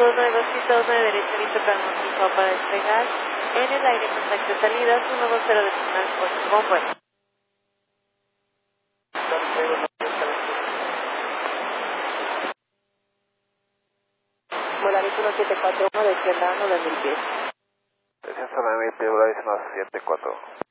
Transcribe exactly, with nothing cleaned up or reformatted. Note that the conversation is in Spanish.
dos nueve dos siete dos nueve derecha, listo para notificar para despegar. En el aire, contacto de salida, uno dos cero decimal ocho, con vuelo. Volaris uno siete cuatro uno, descienda uno de mil pies. Descienda solamente Volaris uno siete cuatro.